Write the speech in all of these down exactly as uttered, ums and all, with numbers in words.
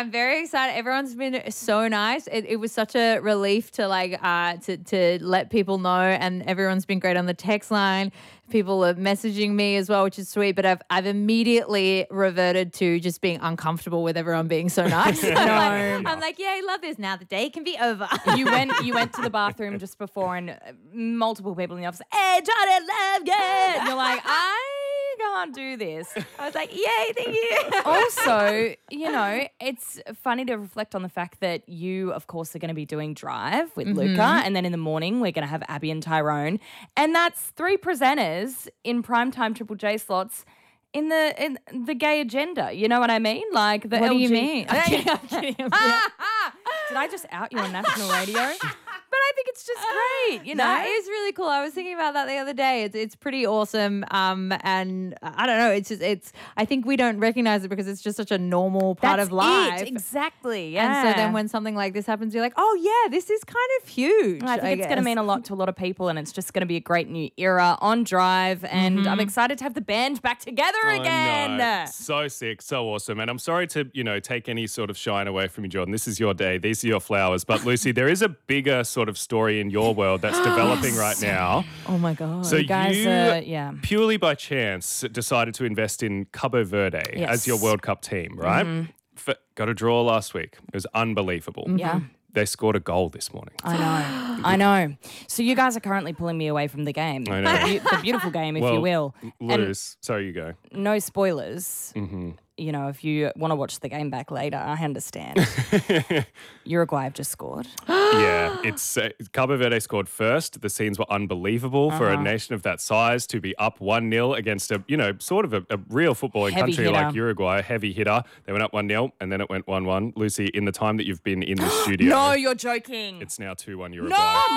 I'm very excited. Everyone's been so nice. It, it was such a relief to like uh, to to let people know, and everyone's been great on the text line. People are messaging me as well, which is sweet. But I've I've immediately reverted to just being uncomfortable with everyone being so nice. I'm, like, I'm like, yeah, I love this. Now the day can be over. You went you went to the bathroom just before, and uh, multiple people in the office, hey, Johnny, love good. And you're like, I can't do this. I was like, yay, thank you. Also, you know, it's funny to reflect on the fact that you, of course, are going to be doing Drive with mm-hmm. Luca, and then in the morning we're going to have Abby and Tyrone, and that's three presenters in primetime Triple J slots in the in the gay agenda. You know what I mean? Like the what L G- do you mean? I'm kidding, I'm kidding, I'm kidding. Did I just out you on national radio? But I think it's just great, you know. That is really cool. I was thinking about that the other day. It's it's pretty awesome. Um, and I don't know. It's just it's. I think we don't recognize it because it's just such a normal part That's of life. It. Exactly. Yeah. And so then when something like this happens, you're like, oh yeah, this is kind of huge. I think I it's guess. going to mean a lot to a lot of people, and it's just going to be a great new era on Drive. And mm-hmm. I'm excited to have the band back together I again. Know. So sick, so awesome. And I'm sorry to you know take any sort of shine away from you, Jordan. This is your day. These are your flowers. But Lucy, there is a bigger sort of story in your world that's developing right now. Oh my God. So you guys, you, uh, yeah. purely by chance, decided to invest in Cabo Verde yes. as your World Cup team, right? Mm-hmm. F- got a draw last week. It was unbelievable. Yeah. They scored a goal this morning. I know. I know. So you guys are currently pulling me away from the game. I know. The, the beautiful game, if well, you will. Lose. So you go. No spoilers. Mm-hmm. You know, if you want to watch the game back later, I understand. Uruguay have just scored. Yeah, it's uh, Cabo Verde scored first. The scenes were unbelievable uh-huh. for a nation of that size to be up one nil against a, you know, sort of a, a real footballing heavy country hitter. like Uruguay, a heavy hitter. They went up one nil and then it went one one. Lucy, in the time that you've been in the studio. No, you're joking. It's now two one Uruguay. No!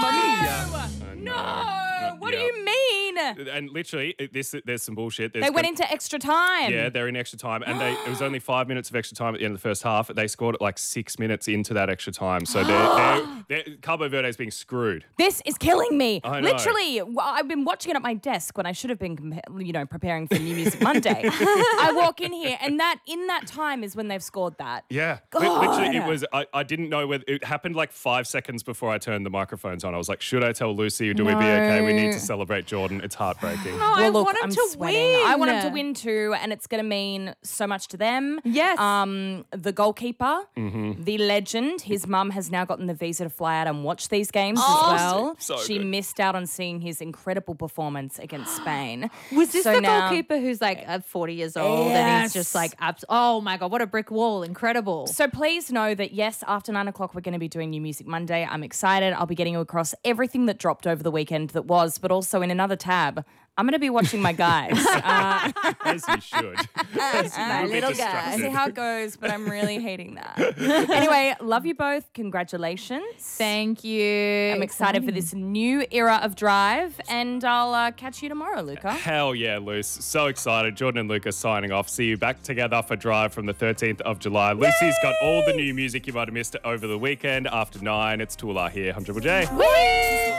Uh, no! no. What yeah. do you mean? And literally, this there's some bullshit. There's they went com- into extra time. Yeah, they're in extra time. And they it was only five minutes of extra time at the end of the first half. They scored it like six minutes into that extra time. So they're, they're, they're, Cabo Verde is being screwed. This is killing me. I know. Literally, I've been watching it at my desk when I should have been, you know, preparing for New Music Monday. I walk in here, and that in that time is when they've scored that. Yeah, God. literally, it was. I, I didn't know whether it happened like five seconds before I turned the microphones on. I was like, should I tell Lucy? Do no. we be okay? We need to celebrate Jordan. It's heartbreaking. No, well, I look, want him I'm to sweating. win. I want him to win too, and it's going to mean so much to them. Yes. Um, the goalkeeper, mm-hmm. the legend. His mum has now gotten the visa to fly out and watch these games oh, as well. So she good. missed out on seeing his incredible performance against Spain. Was this so the now, goalkeeper who's like uh, forty years old yes. and he's just like, abs- oh my God, what a brick wall. Incredible. So please know that, yes, after nine o'clock, we're going to be doing New Music Monday. I'm excited. I'll be getting you across everything that dropped over the weekend that was, but also in another tab, I'm going to be watching my guys. uh, As you should. As my you'll be little We'll distracted. see how it goes, but I'm really hating that. Anyway, love you both. Congratulations. Thank you. I'm excited for this new era of Drive, and I'll uh, catch you tomorrow, Luca. Hell yeah, Luce. So excited. Jordan and Luca signing off. See you back together for Drive from the thirteenth of July. Yay! Lucy's got all the new music you might have missed over the weekend. After nine, it's Tula here on Triple J. Whee!